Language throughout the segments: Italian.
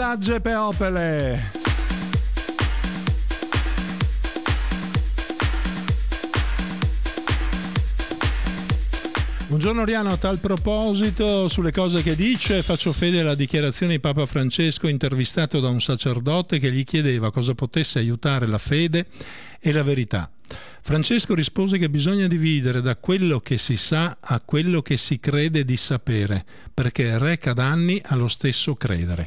la Gepe Opele. Buongiorno Oriano, a tal proposito, sulle cose che dice, faccio fede alla dichiarazione di Papa Francesco intervistato da un sacerdote che gli chiedeva cosa potesse aiutare la fede e la verità. Francesco rispose che bisogna dividere da quello che si sa a quello che si crede di sapere, perché reca danni allo stesso credere.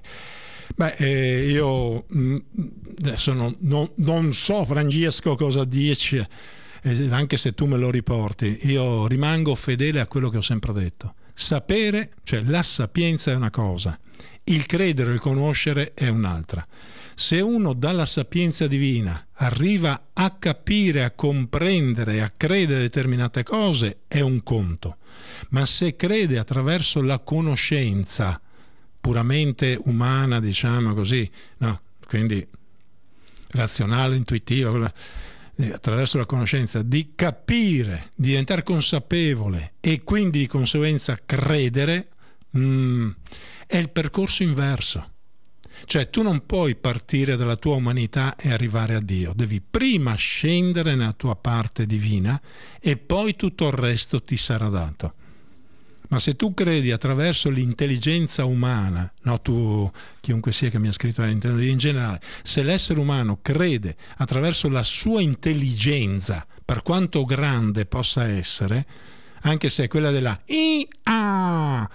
Io adesso non so, Francesco, cosa dice, anche se tu me lo riporti. Io rimango fedele a quello che ho sempre detto. Sapere, cioè la sapienza è una cosa, il credere, il conoscere è un'altra. Se uno dalla sapienza divina arriva a capire, a comprendere, a credere determinate cose, è un conto. Ma se crede attraverso la conoscenza puramente umana, diciamo così, no, quindi razionale, intuitiva, attraverso la conoscenza, di capire, di diventare consapevole e quindi di conseguenza credere, è il percorso inverso. Cioè tu non puoi partire dalla tua umanità e arrivare a Dio, devi prima scendere nella tua parte divina e poi tutto il resto ti sarà dato. Ma se tu credi attraverso l'intelligenza umana, no, tu, chiunque sia che mi ha scritto in generale, se l'essere umano crede attraverso la sua intelligenza, per quanto grande possa essere, anche se è quella della IA,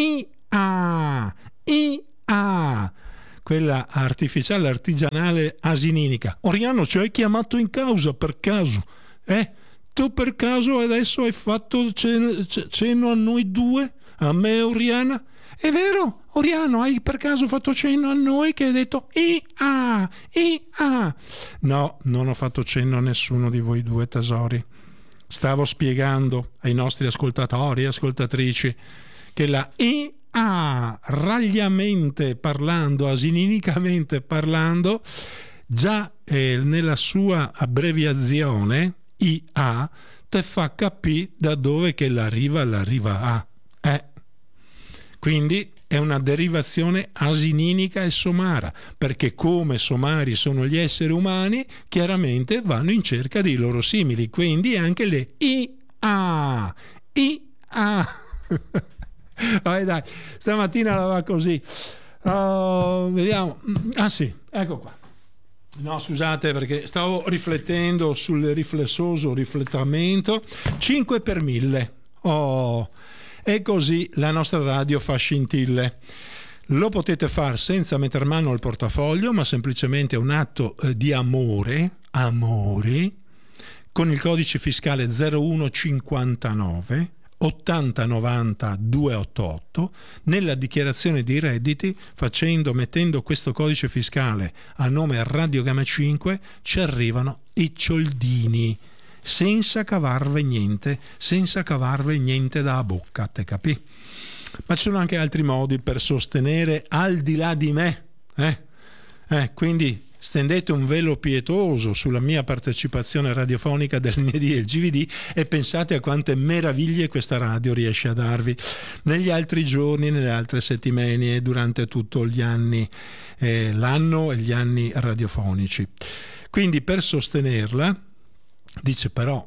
quella artificiale, artigianale, asininica. Oriano, ci hai chiamato in causa per caso? Tu per caso adesso hai fatto cenno a noi due? A me e Oriana? È vero, Oriano, hai per caso fatto cenno a noi che hai detto IA? No, non ho fatto cenno a nessuno di voi due, tesori. Stavo spiegando ai nostri ascoltatori e ascoltatrici che la IA, ragliamente parlando, asininicamente parlando, già nella sua abbreviazione IA te fa capire da dove che la riva A. Quindi è una derivazione asininica e somara, perché come somari sono gli esseri umani, chiaramente vanno in cerca dei loro simili, quindi anche le IA. Dai, stamattina la va così. Vediamo. Ah sì, ecco qua. No, scusate, perché stavo riflettendo sul riflessoso riflettamento. 5 per 1000. E così la nostra radio fa scintille. Lo potete fare senza metter mano al portafoglio, ma semplicemente un atto di amore, con il codice fiscale 0159 80 90 288 nella dichiarazione di redditi, mettendo questo codice fiscale a nome Radio Gamma 5, ci arrivano i cioldini senza cavarve niente da bocca, te capì? Ma ci sono anche altri modi per sostenere al di là di me, quindi stendete un velo pietoso sulla mia partecipazione radiofonica dell'ND e il GVD e pensate a quante meraviglie questa radio riesce a darvi negli altri giorni, nelle altre settimane e durante tutto gli anni, l'anno e gli anni radiofonici. Quindi per sostenerla, dice però,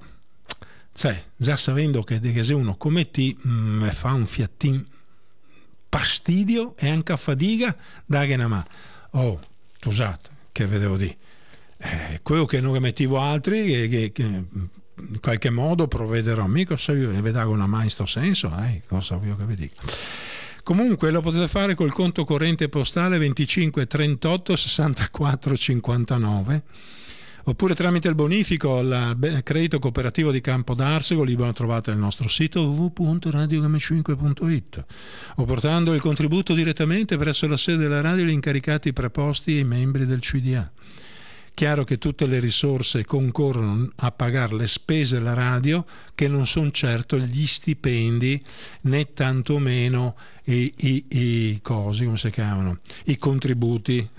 già sapendo che se uno come te fa un fiattin fastidio e anche a fatica, da che una mano. Scusate, che vedevo di quello che non mettivo altri che in qualche modo provvederò mica se io vedo una mai in sto senso, cosa voglio che vi dica. Comunque lo potete fare col conto corrente postale 25 38 64 59 oppure tramite il bonifico al credito cooperativo di Campo d'Arsego, lì lo trovate nel nostro sito www.radiogame5.it, o portando il contributo direttamente presso la sede della radio agli incaricati preposti ai membri del CDA. Chiaro che tutte le risorse concorrono a pagare le spese della radio, che non sono certo gli stipendi né tantomeno i cosi, come si chiamano, i contributi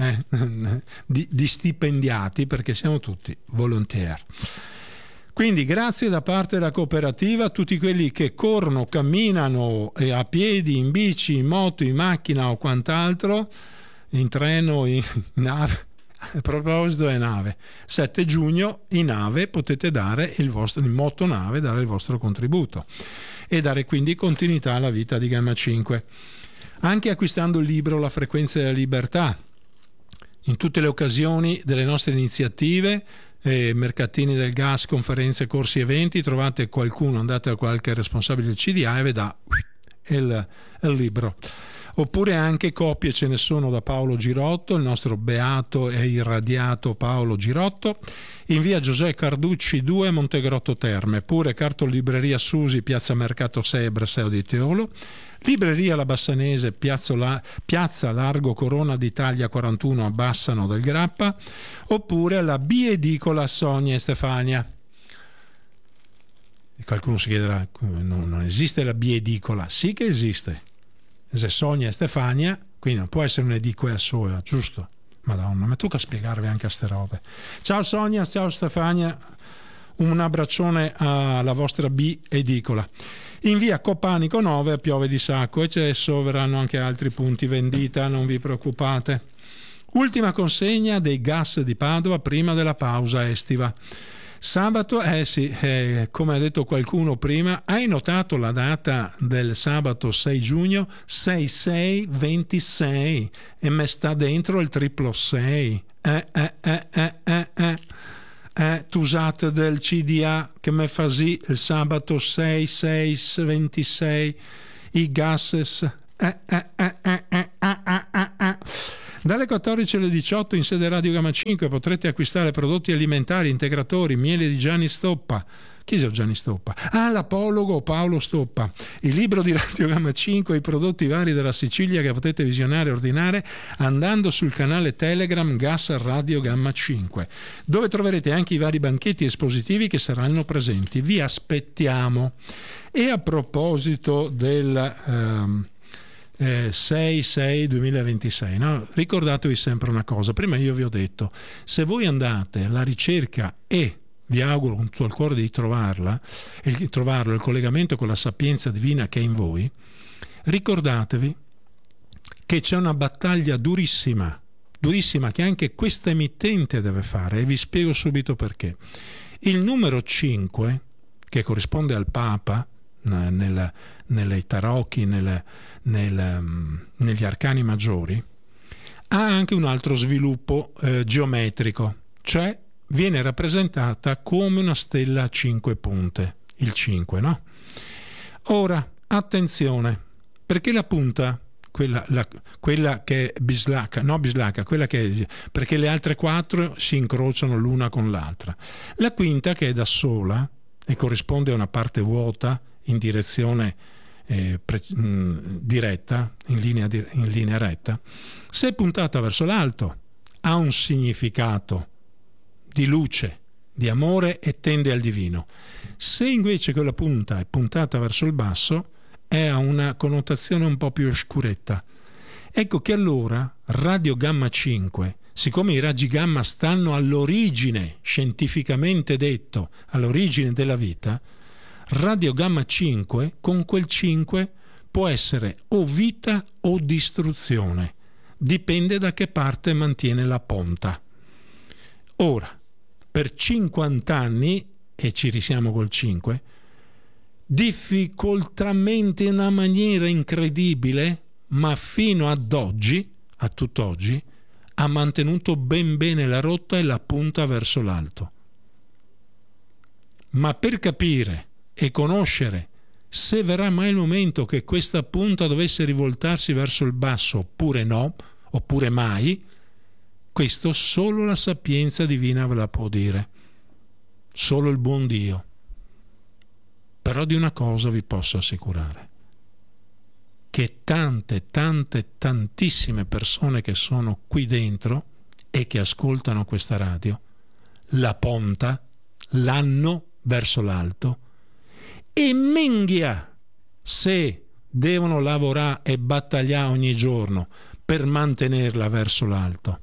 di stipendiati, perché siamo tutti volontieri. Quindi grazie da parte della cooperativa a tutti quelli che corrono, camminano a piedi, in bici, in moto, in macchina o quant'altro, in treno, in nave. A proposito è nave, 7 giugno in nave potete dare in motonave dare il vostro contributo e dare quindi continuità alla vita di Gamma 5. Anche acquistando il libro La frequenza della libertà, in tutte le occasioni delle nostre iniziative, mercatini del gas, conferenze, corsi, eventi, trovate qualcuno, andate a qualche responsabile del CDA e vi dà il libro. Oppure anche copie ce ne sono da Paolo Girotto, il nostro beato e irradiato Paolo Girotto, in via Giuseppe Carducci 2 Montegrotto Terme, pure cartolibreria Susi, piazza Mercato 6 a Bresseo di Teolo, libreria La Bassanese, piazza Largo Corona d'Italia 41 a Bassano del Grappa, oppure la biedicola Sonia e Stefania. Qualcuno si chiederà, non esiste la biedicola? Sì che esiste. Se Sonia e Stefania, quindi non può essere un'edicola sola, giusto? Madonna, ma tocca spiegarvi anche a ste robe. Ciao Sonia, ciao Stefania, un abbraccione alla vostra edicola. In via Copanico 9 a Piove di Sacco, e adesso verranno anche altri punti vendita, non vi preoccupate. Ultima consegna dei gas di Padova prima della pausa estiva. Sabato, come ha detto qualcuno prima, hai notato la data del sabato 6 giugno? 6626 e me sta dentro il 666. Tusate del CDA che me fa sì il sabato 6626 i gasses. Dalle 14 alle 18 in sede Radio Gamma 5 potrete acquistare prodotti alimentari, integratori, miele di Gianni Stoppa. Chi è Gianni Stoppa? L'apologo Paolo Stoppa. Il libro di Radio Gamma 5 e i prodotti vari della Sicilia che potete visionare e ordinare andando sul canale Telegram Gas Radio Gamma 5, dove troverete anche i vari banchetti espositivi che saranno presenti. Vi aspettiamo. E a proposito del 6/6/2026, no? Ricordatevi sempre una cosa. Prima io vi ho detto, se voi andate alla ricerca e vi auguro con tutto il cuore di trovarlo, il collegamento con la sapienza divina che è in voi, ricordatevi che c'è una battaglia durissima che anche questa emittente deve fare, e vi spiego subito perché. Il numero 5, che corrisponde al Papa nelle tarocchi, negli arcani maggiori, ha anche un altro sviluppo geometrico, cioè viene rappresentata come una stella a 5 punte, il 5, no? Ora, attenzione, perché la punta, quella che è bislacca, perché le altre 4 si incrociano l'una con l'altra. La quinta, che è da sola e corrisponde a una parte vuota in direzione diretta, in linea retta, se è puntata verso l'alto ha un significato di luce, di amore e tende al divino. Se invece quella punta è puntata verso il basso ha una connotazione un po' più oscuretta. Ecco che allora Radio Gamma 5, siccome i raggi gamma stanno all'origine, scientificamente detto, all'origine della vita, Radio Gamma 5 con quel 5 può essere o vita o distruzione, dipende da che parte mantiene la ponta. Ora, per 50 anni, e ci risiamo col 5, difficoltamente in una maniera incredibile, ma fino ad oggi, a tutt'oggi, ha mantenuto ben bene la rotta e la punta verso l'alto. Ma per capire e conoscere se verrà mai il momento che questa punta dovesse rivoltarsi verso il basso oppure no, oppure mai, questo solo la sapienza divina ve la può dire, solo il buon Dio. Però di una cosa vi posso assicurare, che tantissime persone che sono qui dentro e che ascoltano questa radio, la ponta l'hanno verso l'alto, e menghia se devono lavorare e battagliare ogni giorno per mantenerla verso l'alto.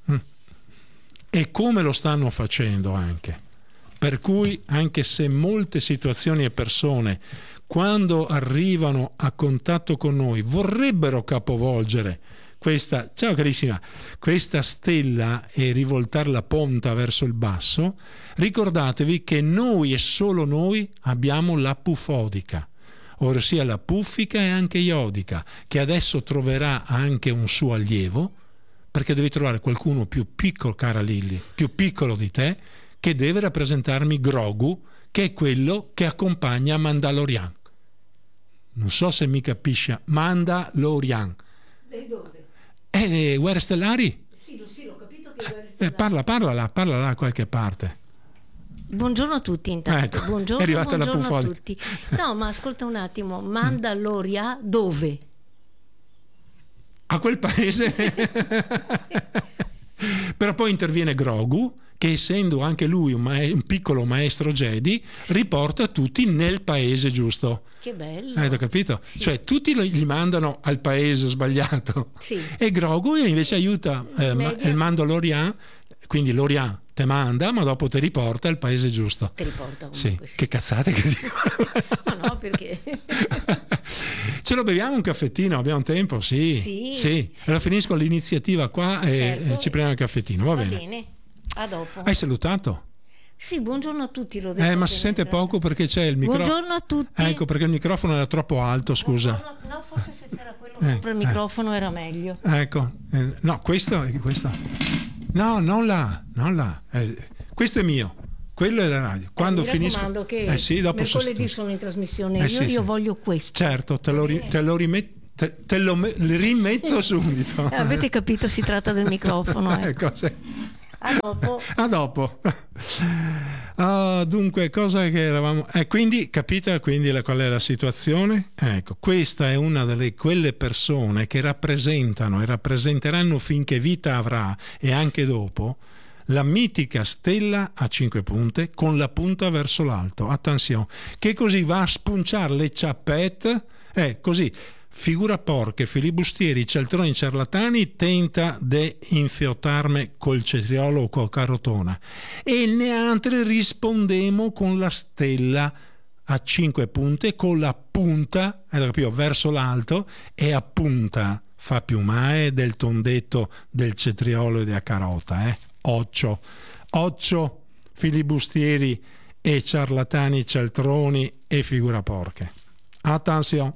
E come lo stanno facendo anche. Per cui, anche se molte situazioni e persone, quando arrivano a contatto con noi, vorrebbero capovolgere questa, ciao carissima, questa stella e rivoltare la punta verso il basso, ricordatevi che noi e solo noi abbiamo la pufodica, ossia la puffica e anche iodica, che adesso troverà anche un suo allievo, perché devi trovare qualcuno più piccolo, cara Lilli, più piccolo di te, che deve rappresentarmi Grogu, che è quello che accompagna Mandalorian. Non so se mi capisce, Mandalorian. E dove? Guerre Stellari? Sì, l'ho capito che Guerre Stellari. Parla là da qualche parte. Buongiorno a tutti intanto. Ecco, Buongiorno, è arrivata la buongiorno a pufodica. tutti. No, ma ascolta un attimo, Mandalorian dove? A quel paese. Però poi interviene Grogu, che essendo anche lui un piccolo maestro Jedi, riporta tutti nel paese giusto. Che bello. Hai capito? Sì. Cioè tutti li mandano al paese sbagliato. Sì. E Grogu invece aiuta il Mandalorian, quindi Lorian te manda, ma dopo ti riporta al paese giusto. Ti riporta Sì. comunque. Sì. Che cazzate che dico. No, perché? Ce lo beviamo un caffettino? Abbiamo tempo? Sì. Allora finisco l'iniziativa qua Certo. e ci prendiamo il caffettino. Va bene. Bene. A dopo. Hai salutato? Sì, buongiorno a tutti, l'ho detto. Ma si sente entrata. poco perché c'è il microfono. Buongiorno a tutti. Ecco, perché il microfono era troppo alto, scusa. Buongiorno. No, forse se c'era quello sopra il microfono era meglio. Ecco. No, questo. No, non là. Questo è mio. Quello è la radio. Quando mi finisco. raccomando che Sì, dopo mercoledì sono in trasmissione. Sì, io sì. voglio questo. Certo, te lo rimetto subito. Avete capito, si tratta del microfono. Ecco. Ecco, sì. A dopo. Dunque, cosa che eravamo. Quindi, capite qual è la situazione? Ecco, questa è una delle quelle persone che rappresentano e rappresenteranno finché vita avrà e anche dopo la mitica stella a 5 punte con la punta verso l'alto. Attenzione, che così va a spunciare le ciappette, così. Figura porche, filibustieri, cialtroni, ciarlatani, tenta de infiottarme col cetriolo o col carotona. E neanche rispondemo con la stella a 5 punte, con la punta, verso l'alto, e a punta fa più mai del tondetto del cetriolo e della carota. Occio, filibustieri e ciarlatani, cialtroni e figura porche. Attenzione.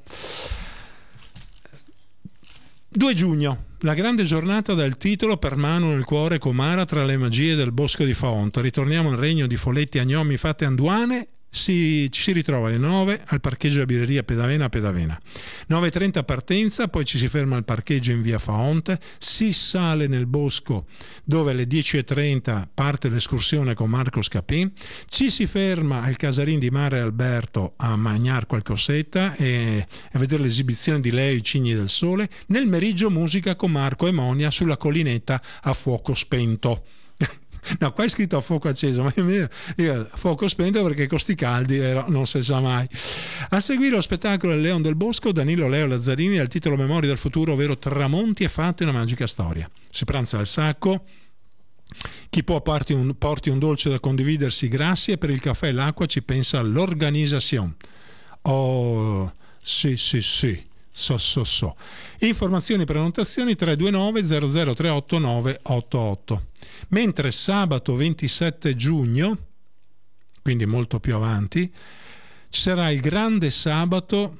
2 giugno, la grande giornata dal titolo Per mano nel cuore comara tra le magie del bosco di Faonta. Ritorniamo al regno di folletti, agnomi, fatte anduane. Ci si ritrova alle 9 al parcheggio della birreria Pedavena a Pedavena. 9:30 partenza, poi ci si ferma al parcheggio in via Faonte, si sale nel bosco dove alle 10:30 parte l'escursione con Marco Scapin, ci si ferma al casarin di Mare Alberto a mangiare qualcosetta e a vedere l'esibizione di Leo i Cigni del Sole. Nel meriggio musica con Marco e Monia sulla collinetta a fuoco spento. No, qua è scritto a fuoco acceso, ma io a fuoco spento perché con sti caldi non si sa mai. A seguire lo spettacolo Il Leon del Bosco, Danilo Leo Lazzarini, dal titolo Memorie del futuro, ovvero Tramonti e fatti, una magica storia. Si pranza al sacco, chi può porti un dolce da condividersi, grazie, per il caffè e l'acqua ci pensa l'organizzazione. Oh, sì. So. Informazioni e prenotazioni 329 0038 988. Mentre sabato 27 giugno, quindi molto più avanti, ci sarà il grande sabato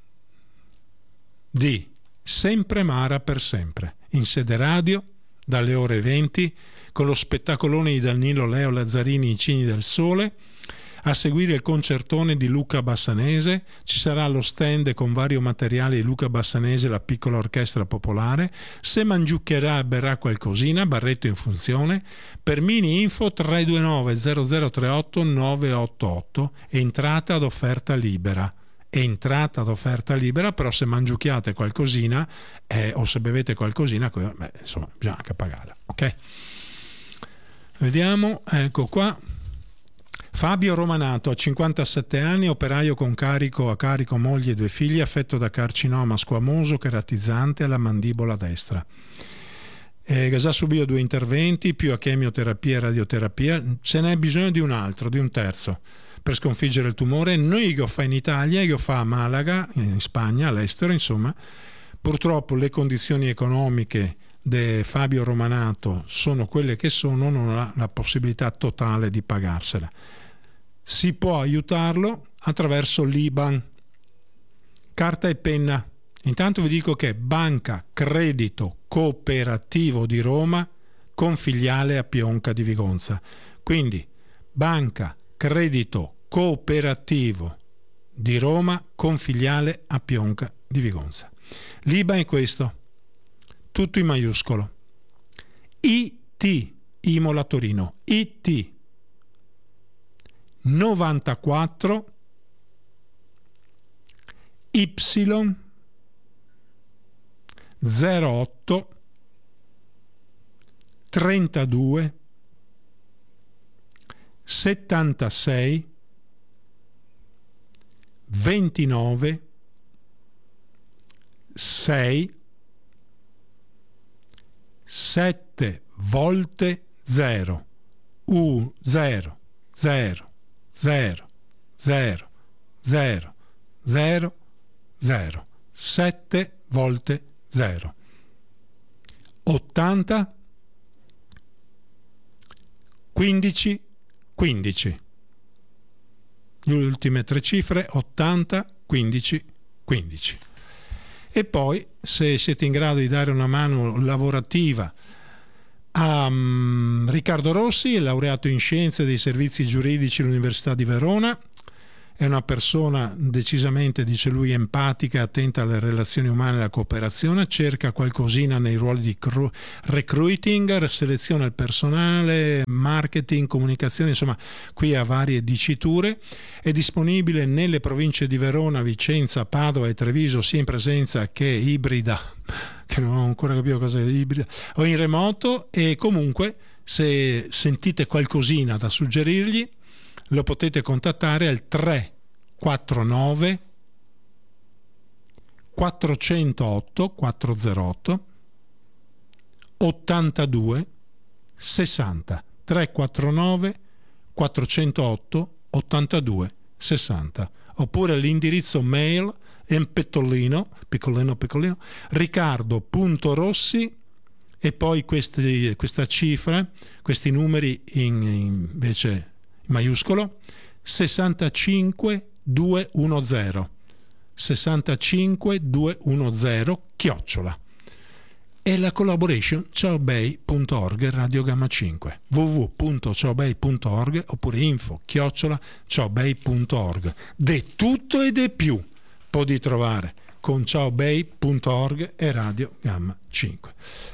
di Sempre Mara per sempre, in sede radio, dalle ore 20, con lo spettacolone di Danilo Leo Lazzarini I Cigni del Sole. A seguire il concertone di Luca Bassanese, ci sarà lo stand con vario materiale di Luca Bassanese, la piccola orchestra popolare. Se mangiuccherà e berrà qualcosina, barretto in funzione. Per mini info 329 0038 988, entrata ad offerta libera. Però se mangiucchiate qualcosina o se bevete qualcosina, insomma, bisogna anche pagarla, ok? Vediamo, ecco qua. Fabio Romanato, a 57 anni, operaio con carico a carico moglie e 2 figli, affetto da carcinoma squamoso keratizzante alla mandibola destra. Già subito 2 interventi, più a chemioterapia e radioterapia. Ce n'è bisogno di un terzo, per sconfiggere il tumore. Noi lo fa in Italia, lo fa a Malaga, in Spagna, all'estero, insomma. Purtroppo le condizioni economiche di Fabio Romanato sono quelle che sono, non ha la possibilità totale di pagarsela. Si può aiutarlo attraverso l'IBAN, carta e penna. Intanto vi dico che Banca Credito Cooperativo di Roma con filiale a Pionca di Vigonza. Quindi Banca Credito Cooperativo di Roma con filiale a Pionca di Vigonza. L'IBAN è questo, tutto in maiuscolo. IT Imola Torino, IT 94 Y 08 32 76 29 6 7 volte 0 0 0 0 0 0 0 0 7 volte 0 80 15 15. Le ultime 3 cifre 80 15 15. E poi, se siete in grado di dare una mano lavorativa a Riccardo Rossi, è laureato in Scienze dei Servizi Giuridici all'Università di Verona, è una persona decisamente, dice lui, empatica, attenta alle relazioni umane e alla cooperazione, cerca qualcosina nei ruoli di recruiting, seleziona il personale, marketing, comunicazione, insomma qui ha varie diciture. È disponibile nelle province di Verona, Vicenza, Padova e Treviso, sia in presenza che ibrida, che non ho ancora capito cosa è ibrida, o in remoto, e comunque se sentite qualcosina da suggerirgli lo potete contattare al 349 408 408 82 60 349 408 82 60, oppure l'indirizzo mail piccolino riccardo.rossi e poi questa cifra, questi numeri invece maiuscolo 65 210 65 210 @ e la collaboration ciaobei.org Radio Gamma 5 www.ciaobei.org oppure info@ciaobei.org. De tutto e de più puoi trovare con ciaobei.org e Radio Gamma 5.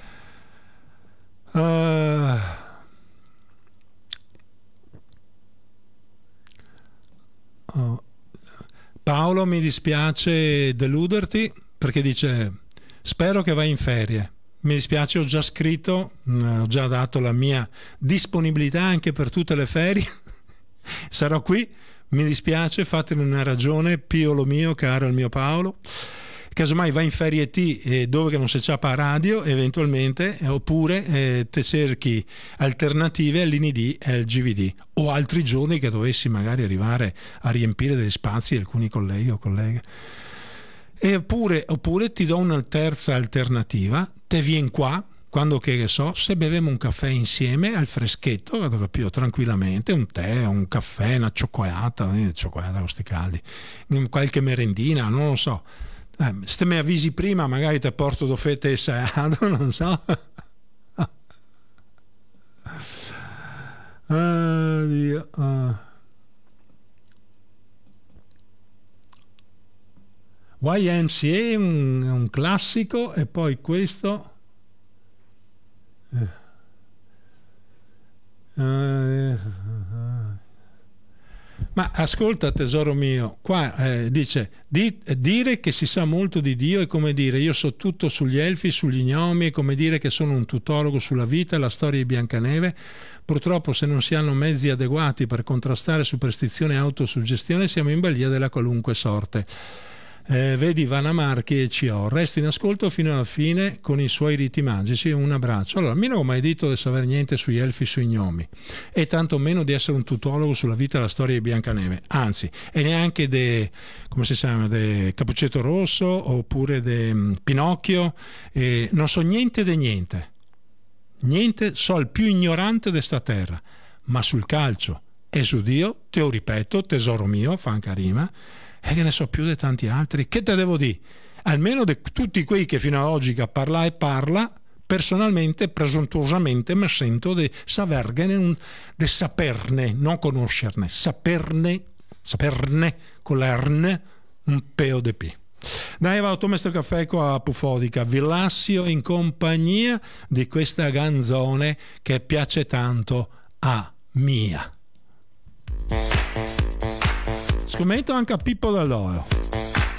Paolo, mi dispiace deluderti perché dice spero che vai in ferie. Mi dispiace, ho già scritto, ho già dato la mia disponibilità anche per tutte le ferie. Sarò qui, mi dispiace, fatene una ragione, Pio lo mio, caro il mio Paolo. Casomai vai in ferie dove che non si ciapa a radio eventualmente, oppure te cerchi alternative all'INID e al GVD, o altri giorni che dovessi magari arrivare a riempire degli spazi alcuni colleghi o colleghe. E oppure ti do una terza alternativa, te vien qua quando che so, se bevemo un caffè insieme al freschetto, vado capito, tranquillamente, un tè, un caffè, una cioccolata con sti caldi, qualche merendina, non lo so. Se mi avvisi prima magari ti porto due fette e salato, non so. Dio. YMCA è un classico, e poi questo ma ascolta tesoro mio, qua dice dire che si sa molto di Dio è come dire io so tutto sugli elfi, sugli gnomi, è come dire che sono un tutologo sulla vita e la storia di Biancaneve. Purtroppo se non si hanno mezzi adeguati per contrastare superstizione e autosuggestione siamo in balia della qualunque sorte. Vedi Vanna Marchi e C.O. Resti in ascolto fino alla fine con i suoi riti magici. Un abbraccio. Allora, mi non ho mai detto di sapere niente sugli elfi, sui gnomi, e tanto meno di essere un tutologo sulla vita e la storia di Biancaneve, anzi, e neanche come si chiama, de Cappuccetto Rosso oppure de Pinocchio. Non so niente di niente. Niente, so il più ignorante di sta terra, ma sul calcio e su Dio, te lo ripeto, tesoro mio, fanca rima, e che ne so più di tanti altri. Che te devo dire? Almeno di tutti quei che fino ad oggi che parla, personalmente, presuntuosamente, mi sento di saperne, non conoscerne, saperne con la R un peo de P. Dai, va a questo caffè qua a Pufodica, vi lascio in compagnia di questa canzone che piace tanto a Mia. Scommetto anche a Pippo Dall'Oro.